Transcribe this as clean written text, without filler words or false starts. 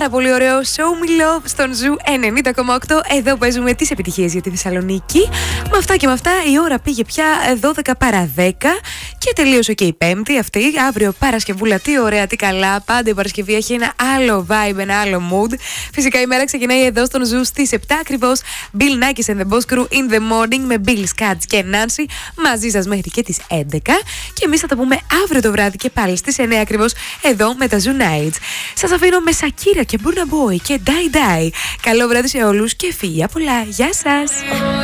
Πάρα πολύ ωραίο Show Me Love στον Ζου 90,8. Εδώ παίζουμε τις επιτυχίες για τη Θεσσαλονίκη. Με αυτά και με αυτά η ώρα πήγε πια 12 παρά 10 και τελείωσε και η Πέμπτη αυτή. Αύριο Παρασκευούλα, τι ωραία, τι καλά. Πάντα η Παρασκευή έχει ένα άλλο vibe, ένα άλλο mood. Φυσικά η μέρα ξεκινάει εδώ στον Ζου στις 7 ακριβώς. Bill Nackis and the Boss Crew in the morning με Bill Scats και Nancy μαζί σας μέχρι και τις 11. Και εμείς θα τα πούμε αύριο το βράδυ και πάλι στις 9 ακριβώς εδώ με τα Zoo Nights. Σας αφήνω με Shakira και Burna Boy και Die Die. Καλό βράδυ σε όλους και φιλιά πολλά. Γεια σας!